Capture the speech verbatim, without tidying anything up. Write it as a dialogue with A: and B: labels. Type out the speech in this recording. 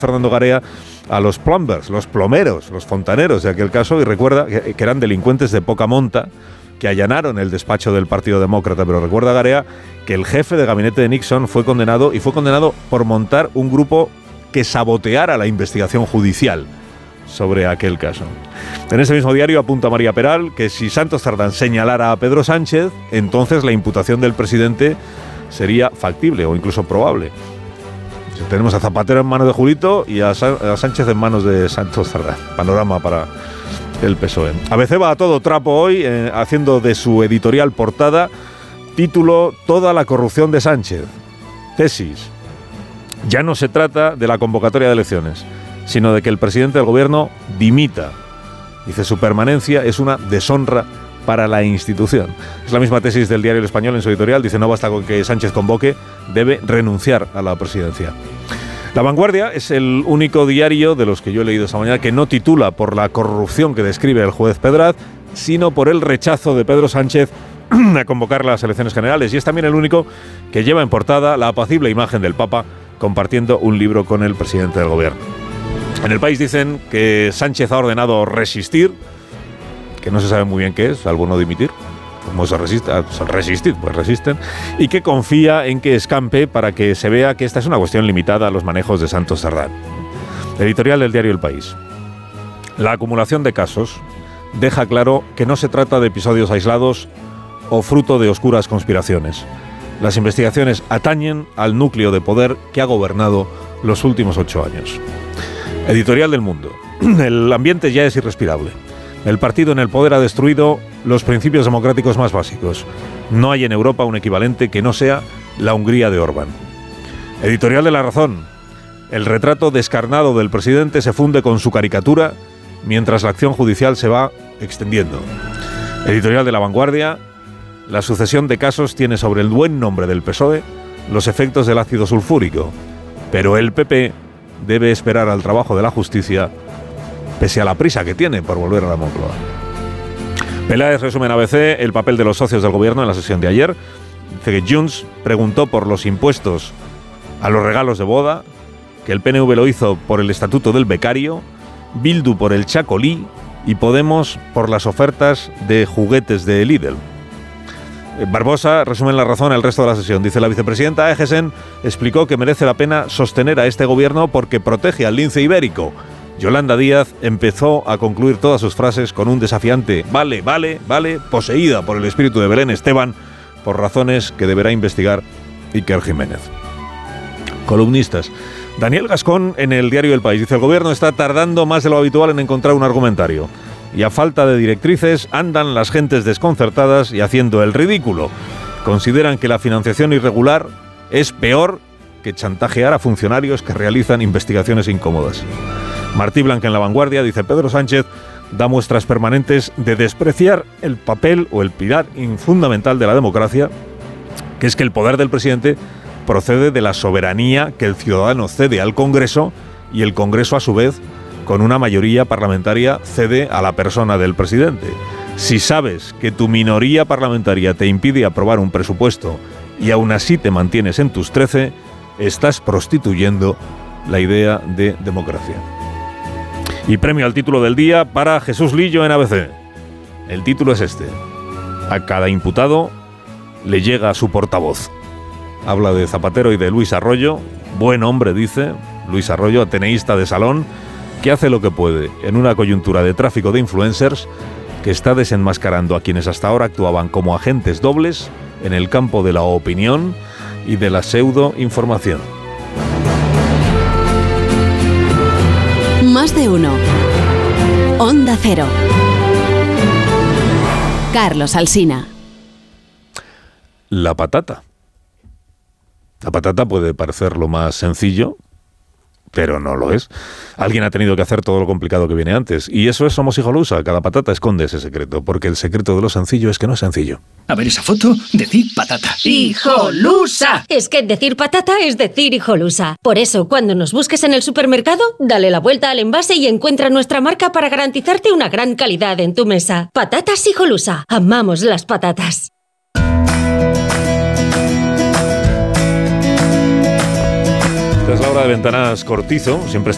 A: Fernando Garea a los plumbers, los plomeros, los fontaneros de aquel caso, y recuerda que, que eran delincuentes de poca monta que allanaron el despacho del Partido Demócrata, pero recuerda Garea que el jefe de gabinete de Nixon fue condenado, y fue condenado por montar un grupo que saboteara la investigación judicial sobre aquel caso. En ese mismo diario apunta María Peral que si Santos Cerdán señalara a Pedro Sánchez, entonces la imputación del presidente sería factible o incluso probable. Tenemos a Zapatero en manos de Julito y a, Sa- a Sánchez en manos de Santos Cerdán. Panorama para el P S O E. A B C va a todo trapo hoy, eh, haciendo de su editorial portada título Toda la corrupción de Sánchez. Tesis: ya no se trata de la convocatoria de elecciones, sino de que el presidente del gobierno dimita. Dice, su permanencia es una deshonra para la institución. Es la misma tesis del diario El Español en su editorial. Dice, no basta con que Sánchez convoque, debe renunciar a la presidencia. La Vanguardia es el único diario de los que yo he leído esta mañana que no titula por la corrupción que describe el juez Pedraz, sino por el rechazo de Pedro Sánchez a convocar las elecciones generales. Y es también el único que lleva en portada la apacible imagen del Papa compartiendo un libro con el presidente del gobierno. En El País dicen que Sánchez ha ordenado resistir, que no se sabe muy bien qué es, salvo no dimitir. Como se resiste, resistir, pues resisten, y que confía en que escampe para que se vea que esta es una cuestión limitada a los manejos de Santos Cerdán. Editorial del diario El País. La acumulación de casos deja claro que no se trata de episodios aislados o fruto de oscuras conspiraciones. Las investigaciones atañen al núcleo de poder que ha gobernado los últimos ocho años. Editorial del Mundo. El ambiente ya es irrespirable. El partido en el poder ha destruido los principios democráticos más básicos. No hay en Europa un equivalente que no sea la Hungría de Orbán. Editorial de La Razón. El retrato descarnado del presidente se funde con su caricatura mientras la acción judicial se va extendiendo. Editorial de La Vanguardia. La sucesión de casos tiene sobre el buen nombre del P S O E los efectos del ácido sulfúrico, pero el P P debe esperar al trabajo de la justicia pese a la prisa que tiene por volver a la Moncloa. Peláez resume en A B C el papel de los socios del gobierno en la sesión de ayer. Dice que Junts preguntó por los impuestos a los regalos de boda, que el P N V lo hizo por el estatuto del becario, Bildu por el chacolí y Podemos por las ofertas de juguetes de Lidl. Barbosa resume en La Razón el resto de la sesión. Dice, la vicepresidenta Ejesen explicó que merece la pena sostener a este gobierno porque protege al lince ibérico. Yolanda Díaz empezó a concluir todas sus frases con un desafiante vale, vale, vale, poseída por el espíritu de Belén Esteban, por razones que deberá investigar Iker Jiménez. Columnistas. Daniel Gascón en el diario El País dice, el gobierno está tardando más de lo habitual en encontrar un argumentario. Y a falta de directrices andan las gentes desconcertadas y haciendo el ridículo. Consideran que la financiación irregular es peor que chantajear a funcionarios que realizan investigaciones incómodas. Martí Blanca en La Vanguardia dice, Pedro Sánchez da muestras permanentes de despreciar el papel o el pilar fundamental de la democracia, que es que el poder del presidente procede de la soberanía que el ciudadano cede al Congreso y el Congreso a su vez, con una mayoría parlamentaria, cede a la persona del presidente. Si sabes que tu minoría parlamentaria te impide aprobar un presupuesto y aún así te mantienes en tus trece, estás prostituyendo la idea de democracia. Y premio al título del día para Jesús Lillo en A B C. El título es este. A cada imputado le llega su portavoz. Habla de Zapatero y de Luis Arroyo. Buen hombre, dice Luis Arroyo, ateneísta de salón, que hace lo que puede en una coyuntura de tráfico de influencers que está desenmascarando a quienes hasta ahora actuaban como agentes dobles en el campo de la opinión y de la pseudoinformación.
B: Más de uno. Onda Cero. Carlos Alsina.
A: La patata. La patata puede parecer lo más sencillo, pero no lo es. Alguien ha tenido que hacer todo lo complicado que viene antes. Y eso es Somos Hijolusa. Cada patata esconde ese secreto, porque el secreto de lo sencillo es que no es sencillo.
C: A ver esa foto, decir patata.
D: ¡Hijolusa! Es que decir patata es decir hijolusa. Por eso, cuando nos busques en el supermercado, dale la vuelta al envase y encuentra nuestra marca para garantizarte una gran calidad en tu mesa. Patatas Hijolusa. Amamos las patatas.
A: Es la hora de Ventanas Cortizo. Siempre está